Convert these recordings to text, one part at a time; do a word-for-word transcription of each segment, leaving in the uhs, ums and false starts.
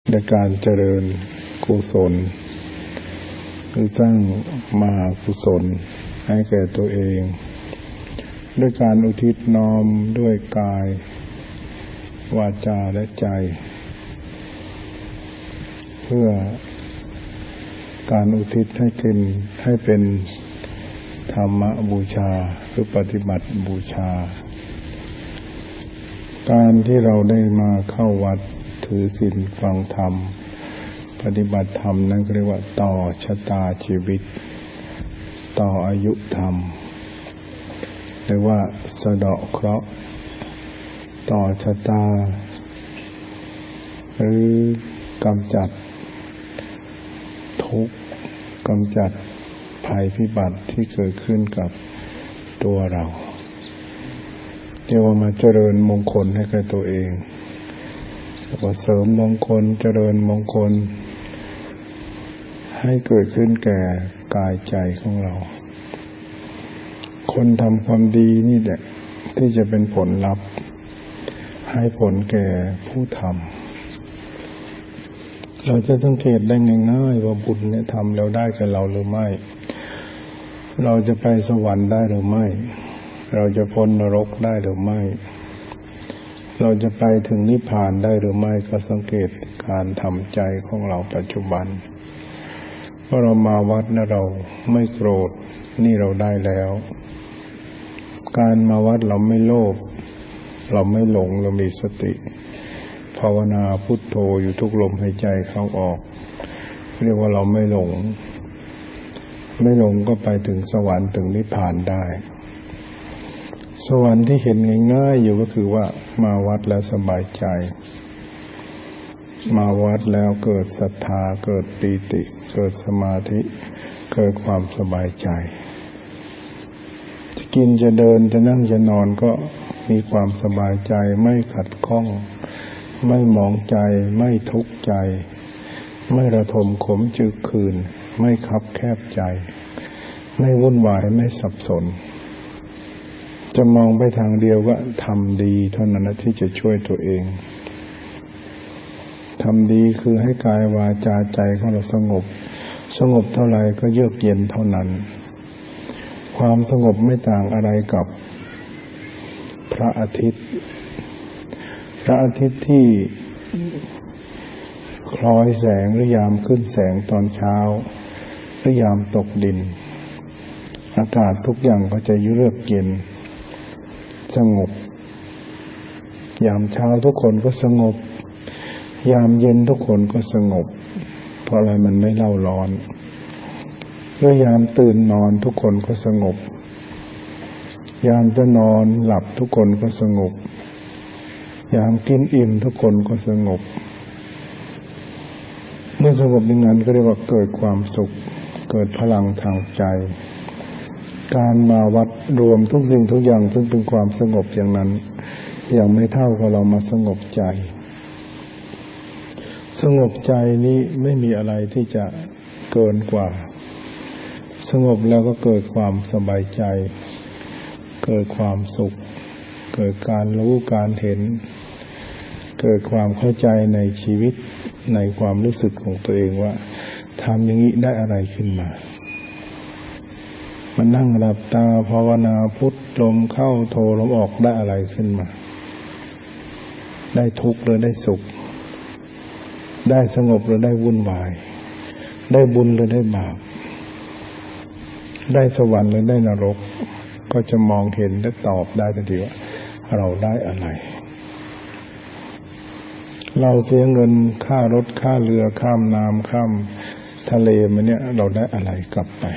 ในการเจริญกุศลหรือสร้างมหากุศลให้แก่ตัวเองด้วยการอุทิศน้อมด้วยกายวาจาและใจเพื่อการอุทิศให้เป็นให้เป็นธรรมบูชาหรือปฏิบัติบูชาการที่เราได้มาเข้าวัดถือศีลฟังธรรมปฏิบัติธรรมนั่นเรียกว่าต่อชะตาชีวิตต่ออายุธรรมหรือว่าสะเดาะเคราะห์ต่อชะตาหรือกำจัดทุกข์กำจัดภัยพิบัติที่เกิดขึ้นกับตัวเราเรียกว่ามาเจริญมงคลให้กับตัวเองว่าเสริมมงคลเจริญมงคลให้เกิดขึ้นแก่กายใจของเราคนทำความดีนี่แหละที่จะเป็นผลลัพธ์ให้ผลแก่ผู้ทำเราจะสังเกตได้ง่ายๆว่าบุญเนี่ยทำแล้วได้กับเราหรือไม่เราจะไปสวรรค์ได้หรือไม่เราจะพ้นนรกได้หรือไม่เราจะไปถึงนิพพานได้หรือไม่ก็สังเกตการทำใจของเราปัจจุบันว่าเรามาวัดนะเราไม่โกรธนี่เราได้แล้วการมาวัดเราไม่โลภเราไม่หลงเรามีสติภาวนาพุทโธอยู่ทุกลมหายใจเข้าออกเรียกว่าเราไม่หลงไม่หลงก็ไปถึงสวรรค์ถึงนิพพานได้สวรรค์ที่เห็นง่ายๆอยู่ก็คือว่ามาวัดแล้วสบายใจมาวัดแล้วเกิดศรัทธาเกิดปีติเกิดสมาธิเกิดความสบายใจจะกินจะเดินจะนั่งจะนอนก็มีความสบายใจไม่ขัดข้องไม่หมองใจไม่ทุกข์ใจไม่ระทมขมจึกคืนไม่คับแคบใจไม่วุ่นวายไม่สับสนจะมองไปทางเดียวว่าทำดีเท่านั้นที่จะช่วยตัวเองทำดีคือให้กายวาจาใจของเราสงบสงบเท่าไหร่ก็เยือกเย็นเท่านั้นความสงบไม่ต่างอะไรกับพระอาทิตย์พระอาทิตย์ที่คล้อยแสงหรือยามขึ้นแสงตอนเช้าหรือยามตกดินอากาศทุกอย่างก็จะเยือกเย็นสงบยามเช้าทุกคนก็สงบยามเย็นทุกคนก็สงบเพราะอะไรมันไม่เล่าร้อนเมื่อยามตื่นนอนทุกคนก็สงบยามจะนอนหลับทุกคนก็สงบยามกินอิ่มทุกคนก็สงบเมื่อสงบอย่างนั้นก็เรียกว่าเกิดความสุขเกิดพลังทางใจการมาวัดรวมทุกสิ่งทุกอย่างซึ่งเป็นความสงบอย่างนั้นยังไม่เท่ากับเรามาสงบใจสงบใจนี้ไม่มีอะไรที่จะเกินกว่าสงบแล้วก็เกิดความสบายใจเกิดความสุขเกิดการรู้การเห็นเกิดความเข้าใจในชีวิตในความรู้สึกของตัวเองว่าทำอย่างนี้ได้อะไรขึ้นมามันนั่งหลับตาภาวนาพุทลมเข้าโทลมออกได้อะไรขึ้นมาได้ทุกข์หรือได้สุขได้สงบหรือได้วุ่นวายได้บุญหรือได้บาปได้สวรรค์หรือได้นรกก็จะมองเห็นและตอบได้ทันทีว่าเราได้อะไรเราเสียเงินค่ารถค่าเรือข้ามน้ำข้ามทะเลมาเนี่ยเราได้อะไรกลับไป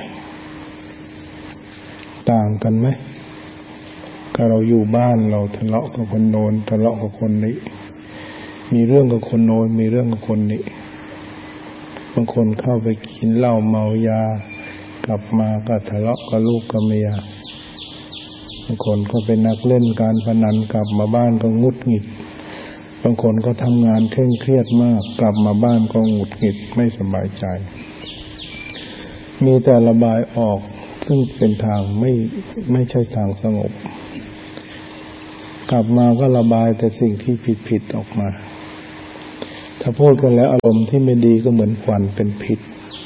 ต่างกันไหมก็เราอยู่บ้านเราทะเลาะกับคนโน้นทะเลาะกับคนนี้มีเรื่องกับคนโน้นมีเรื่องกับคนนี้บางคนเข้าไปกินเหล้าเมายากลับมาก็ทะเลาะกับลูกกับเมียบางคนก็เป็นนักเล่นการพนันกลับมาบ้านก็งุดหงิดบางคนก็ทำงานเคร่งเครียดมากกลับมาบ้านก็หงุดหงิดไม่สบายใจมีแต่ระบายออกซึ่งเป็นทางไม่ไม่ใช่ทางสงบกลับมาก็ระบายแต่สิ่งที่ผิดๆออกมาถ้าพูดกันแล้วอารมณ์ที่ไม่ดีก็เหมือนควันเป็นพิษ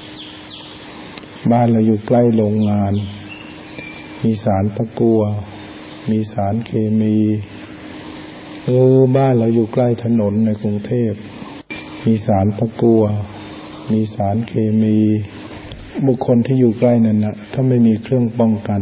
บ้านเราอยู่ใกล้โรงงานมีสารตะกั่วมีสารเคมีเออบ้านเราอยู่ใกล้ถนนในกรุงเทพมีสารตะกั่วมีสารเคมีบุคคลที่อยู่ใกล้นั้นนะถ้าไม่มีเครื่องป้องกัน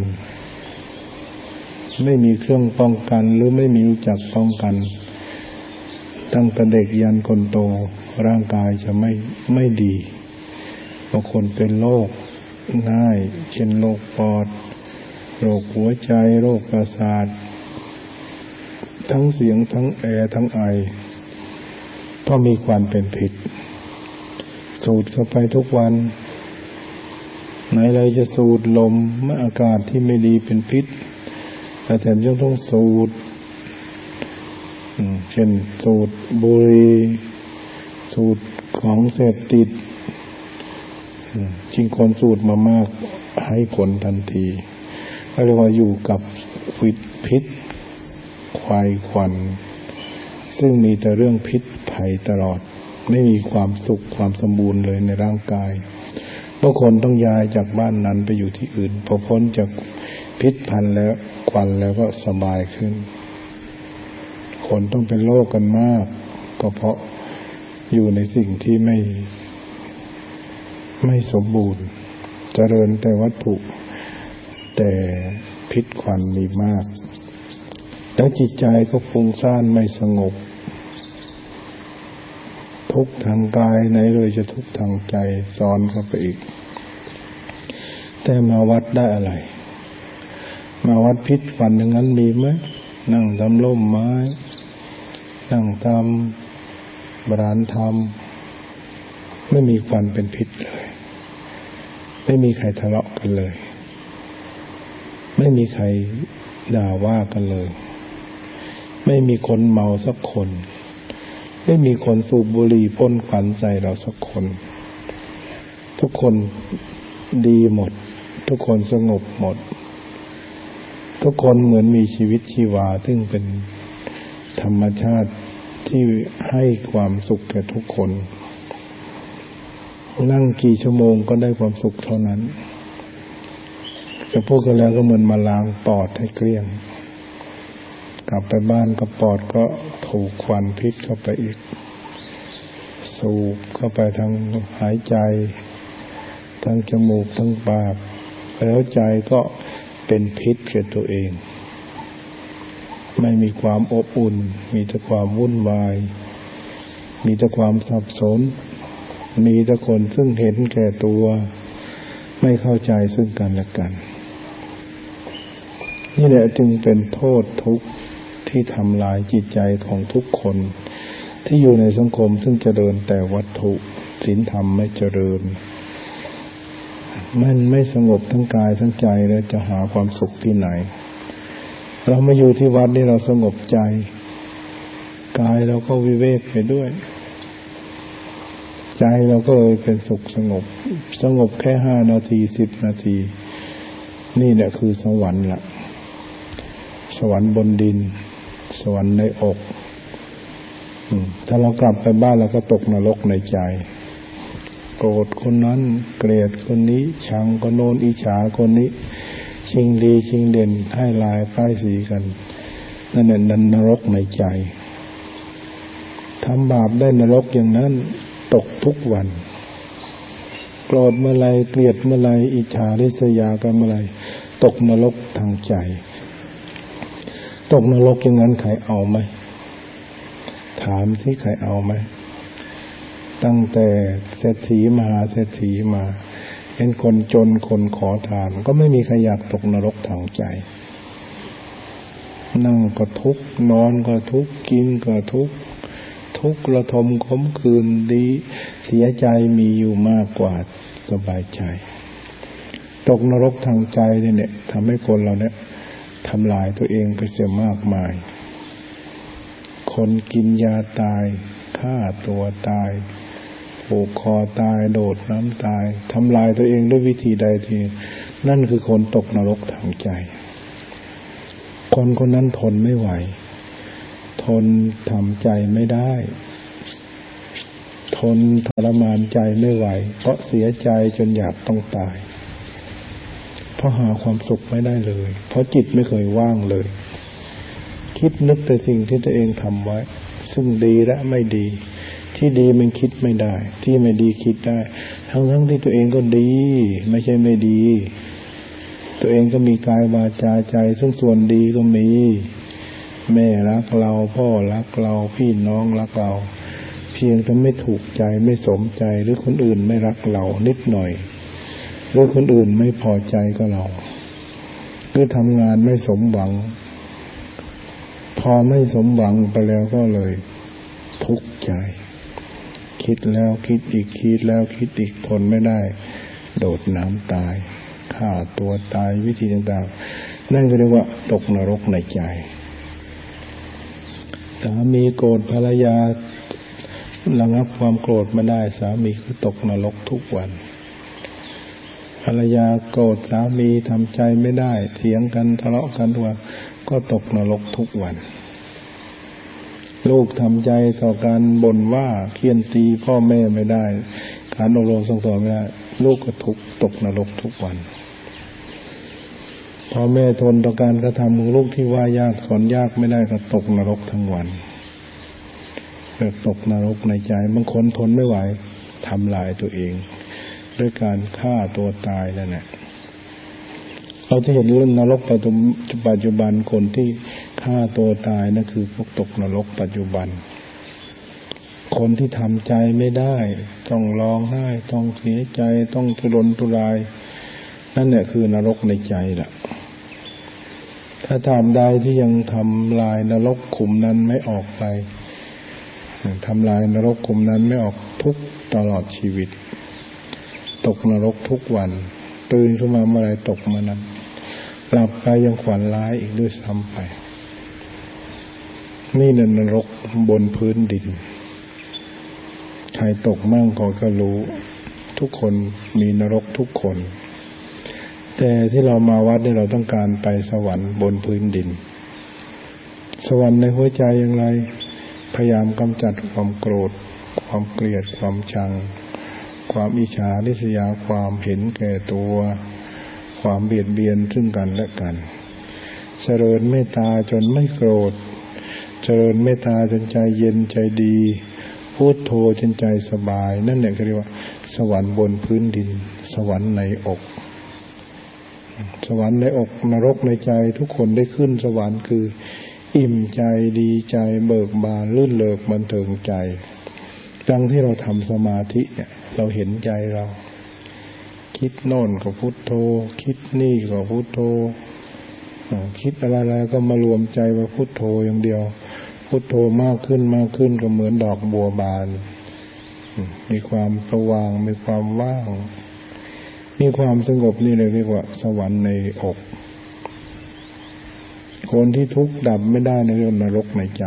ไม่มีเครื่องป้องกันหรือไม่มีรู้จักป้องกันตั้งแต่เด็กยันคนโตร่างกายจะไม่ไม่ดีบางคนเป็นโรคง่ายเช่นโรคปอดโรคหัวใจโรคประสาททั้งเสียงทั้งแอร์ทั้งไอก็มีความเป็นพิษสูดเข้าไปทุกวันไหนเลยจะสูดลมเมื่ออากาศที่ไม่ดีเป็นพิษแต่แถมยังต้องสูดเช่นสูดบุหรี่สูดของเสพติดจริงคนสูดมามากให้ผลทันทีก็เรียกว่าอยู่กับพิษควายควันซึ่งมีแต่เรื่องพิษภัยตลอดไม่มีความสุขความสมบูรณ์เลยในร่างกายบางคนต้องย้ายจากบ้านนั้นไปอยู่ที่อื่นพอพ้นจากพิษพันแล้วควันแล้วก็สบายขึ้นคนต้องเป็นโรคกันมากก็เพราะอยู่ในสิ่งที่ไม่ไม่สมบูรณ์เจริญแต่วัตถุแต่พิษควันมีมากแล้วจิตใจก็ฟุ้งซ่านไม่สงบทุกข์ทางกายไหนเลยจะทุกข์ทางใจซ้อนเข้าไปอีกแต่มาวัดได้อะไรมาวัดพิษควันอย่างนั้นมีไหมนั่งทำร่มไม้นั่งทำบรานธรรมไม่มีควันเป็นพิษเลยไม่มีใครทะเลาะกันเลยไม่มีใครด่าว่ากันเลยไม่มีคนเมาสักคนไม่มีคนสูบบุหรี่พ่นควันใส่เราสักคนทุกคนดีหมดทุกคนสงบหมดทุกคนเหมือนมีชีวิตชีวาซึ่งเป็นธรรมชาติที่ให้ความสุขแก่ทุกคนนั่งกี่ชั่วโมงก็ได้ความสุขเท่านั้นจะพูดกันแล้วก็เหมือนมาล้างปอดให้เกลี้ยงกลับไปบ้านก็ปอดก็ถูกควันพิษเข้าไปอีกสูบเข้าไปทางหายใจทั้งจมูกทั้งปากแล้วใจก็เป็นพิษแก่ตัวเองไม่มีความอบอุ่นมีแต่ความวุ่นวายมีแต่ความสับสนมีแต่คนซึ่งเห็นแก่ตัวไม่เข้าใจซึ่งกันและกันนี่แหละจึงเป็นโทษทุกข์ที่ทำลายจิตใจของทุกคนที่อยู่ในสังคมซึ่งเจริญแต่วัตถุศีลธรรมไม่เจริญมันไม่สงบทั้งกายทั้งใจแล้วจะหาความสุขที่ไหนเรามาอยู่ที่วัดนี่เราสงบใจกายเราก็วิเวกไปด้วยใจเราก็เลยเป็นสุขสงบสงบแค่ห้านาทีสิบนาทีนี่แหละคือสวรรค์ละสวรรค์บนดินสวรรค์ในอกถ้าเรากลับไปบ้านเราก็ตกนรกในใจโกรธคนนั้นเกลียดคนนี้ชังคนโน้นอิจฉาคนนี้ชิงดีชิงเด่นให้ลายป้ายสีกันนั่นแหละนรกในใจทำบาปได้นรกอย่างนั้นตกทุกวันโกรธเมื่อไรเกลียดเมื่อไรอิจฉาริษยากันเมื่อไรตกนรกทางใจตกนรกอย่างนั้นใครเอาไหมถามสิใครเอาไหมตั้งแต่เศรษฐีมหาเศรษฐีมาเห็นคนจนคนขอทานก็ไม่มีใครอยากตกนรกทางใจนั่งก็ทุกข์นอนก็ทุกข์กินก็ทุกข์ทุกข์ระทมขมขื่นดีเสียใจมีอยู่มากกว่าสบายใจตกนรกทางใจเนี่ยทำให้คนเราเนี่ยทำลายตัวเองไปเสียมากมายคนกินยาตายฆ่าตัวตายผูกคอตายโดดน้ำตายทำลายตัวเองด้วยวิธีใดทีนั่นคือคนตกนรกทางใจคนคนนั้นทนไม่ไหวทนทำใจไม่ได้ทนทรมานใจไม่ไหวเพราะเสียใจจนอยากต้องตายเพราะหาความสุขไม่ได้เลยเพราะจิตไม่เคยว่างเลยคิดนึกแต่สิ่งที่ตัวเองทำไว้ซึ่งดีและไม่ดีที่ดีมันคิดไม่ได้ที่ไม่ดีคิดได้ทั้งทั้งที่ตัวเองก็ดีไม่ใช่ไม่ดีตัวเองก็มีกายวาจาใจซึ่งส่วนดีก็มีแม่รักเราพ่อรักเราพี่น้องรักเราเพียงแต่ไม่ถูกใจไม่สมใจหรือคนอื่นไม่รักเรานิดหน่อยหรือคนอื่นไม่พอใจกับเราหรือทำงานไม่สมหวังพอไม่สมหวังไปแล้วก็เลยทุกข์ใจคิดแล้วคิดอีกคิดแล้วคิดอีกทนไม่ได้โดดน้ำตายฆ่าตัวตายวิธีต่างๆนั่นก็เรียกว่าตกนรกในใจสามีโกรธภรรยาระงับความโกรธไม่ได้สามีคือตกนรกทุกวันภรรยาโกรธสามีทำใจไม่ได้เถียงกันทะเลาะกันทุกวันก็ตกนรกทุกวันลูกทำใจต่อการบ่นว่าเคี่ยนตีพ่อแม่ไม่ได้การอบรมสั่งสอนไม่ได้ลูกก็ทุกข์ตกนรกทุกวันพ่อแม่ทนต่อการกระทำของลูกที่ว่ายากสอนยากไม่ได้ก็ตกนรกทั้งวันเกิดตกนรกในใจบางคนทนไม่ไหวทำลายตัวเองด้วยการฆ่าตัวตายนั่นแหละเราจะเห็นเรื่องนรกปัจจุบันคนที่ฆ่าตัวตายนั่นคือพวกตกนรกปัจจุบันคนที่ทำใจไม่ได้ต้องร้องไห้ต้องเสียใจต้องทุรนทุรายนั่นแหละคือนรกในใจล่ะถ้าตามใดที่ยังทำลายนรกขุมนั้นไม่ออกไปทำลายนรกขุมนั้นไม่ออกทุกตลอดชีวิตตกนรกทุกวันตื่นขึ้นมาเมื่อไรตกมานั้นหลับไปยังขวัญร้ายอีกด้วยซ้ำไปนี่นนรกบนพื้นดินใครตกมั่งก็ก็รู้ทุกคนมีนรกทุกคนแต่ที่เรามาวัดนี่เราต้องการไปสวรรค์บนพื้นดินสวรรค์ในหัวใจอย่างไรพยายามกำจัดความโกรธความเกลียดความชังความอิจฉาริษยาความเห็นแก่ตัวความเบียดเบียนซึ่งกันและกันเจริญเมตตาจนไม่โกรธเจริญเมตตาจนใจเย็นใจดีพุทโธจนใจสบายนั่นแหละเรียกว่าสวรรค์บนพื้นดินสวรรค์ในอกสวรรค์ในอกนรกในใจทุกคนได้ขึ้นสวรรค์คืออิ่มใจดีใจเบิกบานลื่นเลิกบันเทิงใจดังที่เราทำสมาธิเนี่ยเราเห็นใจเราคิดโน่นก็พุทโธคิดนี่ก็พุทโธคิดอะไรๆก็มารวมใจว่าพุทโธอย่างเดียวพุทโธมากขึ้นมากขึ้นก็เหมือนดอกบัวบานมีความสว่างมีความว่างมีความสงบนี่เลยเรียกว่าสวรรค์ในอกคนที่ทุกข์ดับไม่ได้ในเรื่องนรกในใจ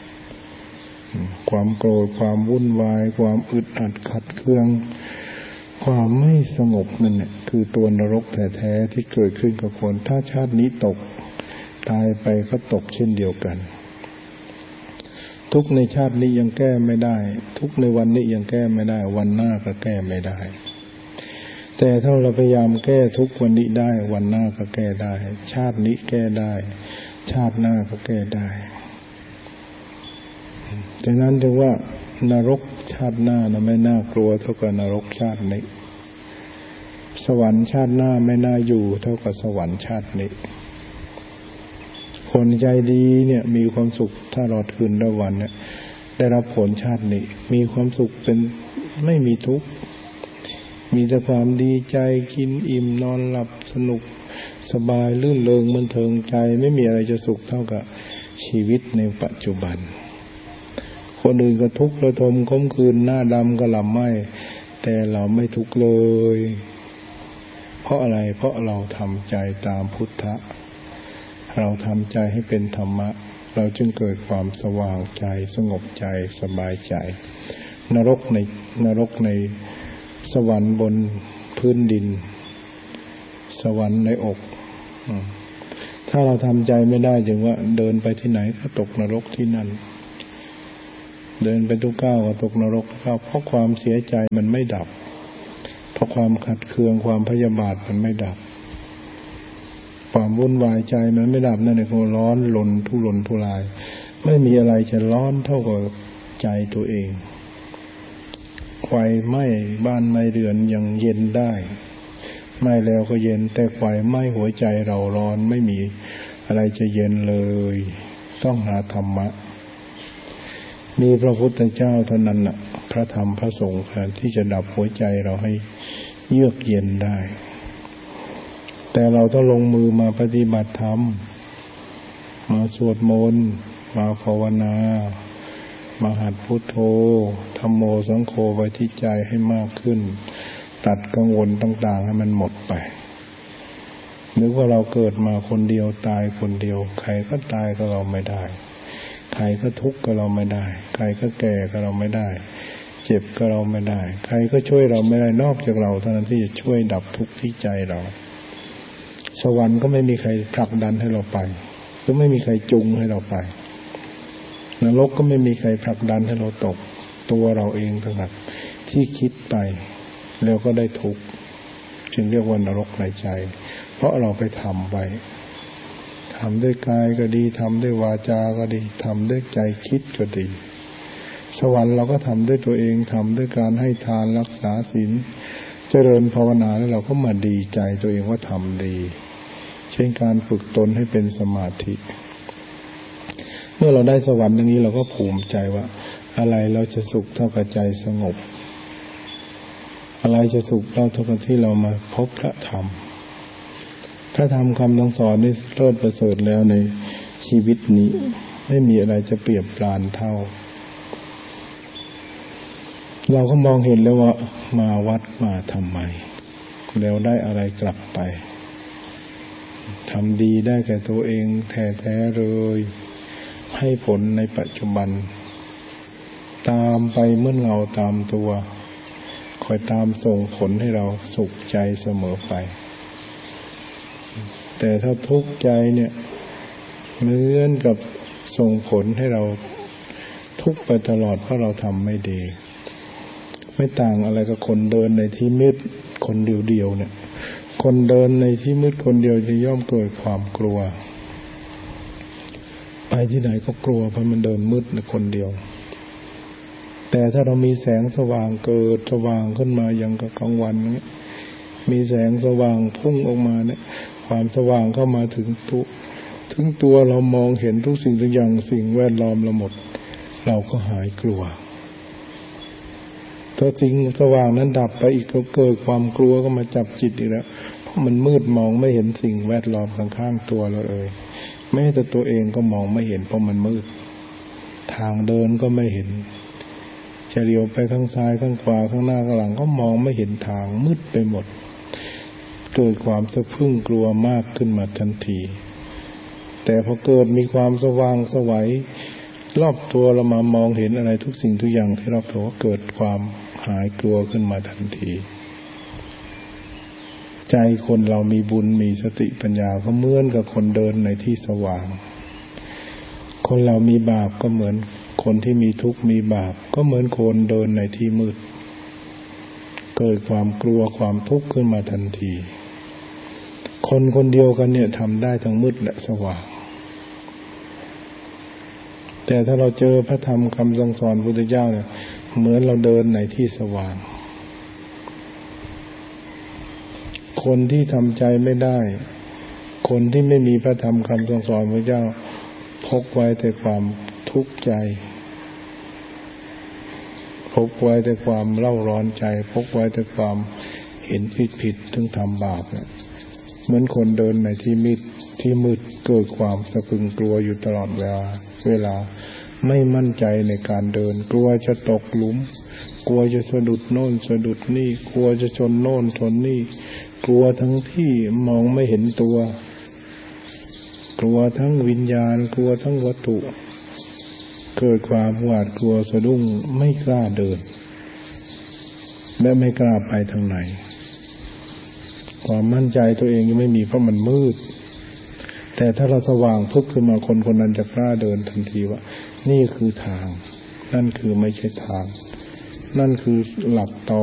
ความโกรธความวุ่นวายความอึดอัดขัดเคืองความไม่สงบนั่นแหละคือตัวนรกแท้ๆที่เกิดขึ้นกับคนถ้าชาตินี้ตกตายไปก็ตกเช่นเดียวกันทุกในชาตินี้ยังแก้ไม่ได้ทุกในวันนี้ยังแก้ไม่ได้วันหน้าก็แก้ไม่ได้แต่ถ้าเราพยายามแก้ทุกวันนี้ได้วันหน้าก็แก้ได้ชาตินี้แก้ได้ชาติหน้าก็แก้ได้ฉะนั้นถึงว่านรกชาติหน้านะไม่น่ากลัวเท่ากับนรกชาตินี้สวรรค์ชาติหน้าไม่น่าอยู่เท่ากับสวรรค์ชาตินี้คนใจดีเนี่ยมีความสุขถ้ารอดคืนละวันเนี่ยได้รับผลชาตินี้มีความสุขเป็นไม่มีทุกข์มีแต่ความดีใจกินอิ่มนอนหลับสนุกสบายลื่นเริงบันเทิงใจไม่มีอะไรจะสุขเท่ากับชีวิตในปัจจุบันคนอื่นก็ทุกข์ระทมก้มคืนหน้าดำกระหล่ำไหม้แต่เราไม่ทุกข์เลยเพราะอะไรเพราะเราทำใจตามพุทธะเราทำใจให้เป็นธรรมะเราจึงเกิดความสว่างใจสงบใจสบายใจนรกในนรกในสวรรค์บนพื้นดินสวรรค์ในอกถ้าเราทำใจไม่ได้จึงว่าเดินไปที่ไหนก็ตกนรกที่นั่นเดินไปทุกก้าวก็ตกนรกก้าวเพราะความเสียใจมันไม่ดับเพราะความขัดเคืองความพยาบาทมันไม่ดับความวุ่นวายใจมันไม่ดับนั่นเองคือร้อนรนทุรนทุรายไม่มีอะไรจะร้อนเท่ากับใจตัวเองไฟไหม้บ้านไหม้เรือนยังเย็นได้ไหม้แล้วก็เย็นแต่ไฟไหม้หัวใจเราร้อนไม่มีอะไรจะเย็นเลยต้องหาธรรมะมีพระพุทธเจ้าเท่านั้นน่ะพระธรรมพระสงฆ์ที่จะดับหัวใจเราให้เยือกเย็นได้แต่เราต้องลงมือมาปฏิบัติธรรมมาสวดมนต์มาภาวนามาหัดพุทโธธัมโมสังโฆไว้ที่ใจให้มากขึ้นตัดกังวลต่างๆให้มันหมดไปนึกว่าเราเกิดมาคนเดียวตายคนเดียวใครก็ตายกับเราไม่ได้ใครก็ทุกข์กับเราไม่ได้ใครก็แก่กับเราไม่ได้เจ็บกับเราไม่ได้ใครก็ช่วยเราไม่ได้นอกจากเราเท่านั้นที่จะช่วยดับทุกข์ที่ใจเราสวรรค์ก็ไม่มีใครผลักดันให้เราไปก็ไม่มีใครจูงให้เราไปนรกก็ไม่มีใครผลักดันให้เราตกตัวเราเองเท่านั้นที่คิดไปแล้วก็ได้ทุกข์จึงเรียกว่านรกในใจเพราะเราไปทำไว้ทำด้วยกายก็ดีทำด้วยวาจาก็ดีทำด้วยใจคิดก็ดีสวรรค์เราก็ทำด้วยตัวเองทำด้วยการให้ทานรักษาศีลเจริญภาวนาแล้วเราก็มาดีใจตัวเองว่าทำดีเช่นการฝึกตนให้เป็นสมาธิเมื่อเราได้สวรรค์อย่างนี้เราก็ภูมิใจว่าอะไรเราจะสุขเท่ากับใจสงบอะไรจะสุขเท่ากับที่เรามาพบพระธรรมพระธรรมคำสั่งสอนนี่เลิศประเสริฐแล้วในชีวิตนี้ไม่มีอะไรจะเปรียบปรานเท่าเราก็มองเห็นแล้วว่ามาวัดมาทำไมแล้วได้อะไรกลับไปทำดีได้แก่ตัวเองแท้ๆเลยให้ผลในปัจจุบันตามไปเมื่อเราตามตัวคอยตามส่งผลให้เราสุขใจเสมอไปแต่ถ้าทุกข์ใจเนี่ยเหมือนกับส่งผลให้เราทุกข์ไปตลอดเพราะเราทำไม่ดีไม่ต่างอะไรกับคนเดินในที่มืดคนเดียวๆเนี่ยคนเดินในที่มืดคนเดียวจะย่อมเกิดความกลัวไปที่ไหนก็กลัวเพราะมันเดินมืดในคนเดียวแต่ถ้าเรามีแสงสว่างเกิดสว่างขึ้นมาอย่างกับกลางวันนี้มีแสงสว่างพุ่งออกมาเนี่ยความสว่างเข้ามาถึงตัวถึงตัวเรามองเห็นทุกสิ่งทุกอย่างสิ่งแวดล้อมเราหมดเราก็หายกลัวถ้าสิ่งสว่างนั้นดับไปอีกก็เกิดความกลัวก็มาจับจิตอีกแล้วเพราะมันมืดมองไม่เห็นสิ่งแวดล้อมข้างๆตัวเราเลยแม้แต่ตัวเองก็มองไม่เห็นเพราะมันมืดทางเดินก็ไม่เห็นจะเลี้ยวไปข้างซ้ายข้างขวาข้างหน้าข้างหลังก็มองไม่เห็นทางมืดไปหมดเกิดความสะพรึงกลัวมากขึ้นมาทันทีแต่พอเกิดมีความสว่างไสวรอบตัวเรามามองเห็นอะไรทุกสิ่งทุกอย่างที่รอบตัวก็เกิดความหายกลัวขึ้นมาทันทีใจคนเรามีบุญมีสติปัญญาก็เหมือนกับคนเดินในที่สว่างคนเรามีบาปก็เหมือนคนที่มีทุกข์มีบาปก็เหมือนคนเดินในที่มืดเกิดความกลัวความทุกข์ขึ้นมาทันทีคนคนเดียวกันเนี่ยทำได้ทั้งมืดและสว่างแต่ถ้าเราเจอพระธรรมคำสั่งสอนพุทธเจ้าเนี่ยเหมือนเราเดินในที่สว่างคนที่ทำใจไม่ได้คนที่ไม่มีพระธรรมคำสั่งสอนพระเจ้าพกไว้แต่ความทุกข์ใจพกไว้แต่ความเล่าร้อนใจพกไว้แต่ความเห็นผิดผิดถึงทำบาปเนี่ยเหมือนคนเดินในที่มืดที่มืดเกิดความสะพรึงกลัวอยู่ตลอดเวลาเวลาไม่มั่นใจในการเดินกลัวจะตกหลุมกลัวจะสะดุดโน่นสะดุดนี่กลัวจะชนโน่นชนนี่กลัวทั้งที่มองไม่เห็นตัวกลัวทั้งวิญญาณกลัวทั้งวัตถุเกิดความหวาดกลัวสะดุ้งไม่กล้าเดินและไม่กล้าไปทางไหนความมั่นใจตัวเองยังไม่มีเพราะมันมืดแต่ถ้าเราสว่างพุกขึ้นมาคนคนนั้นจะกล้าเดินทันทีว่านี่คือทางนั่นคือไม่ใช่ทางนั่นคือหลักต่อ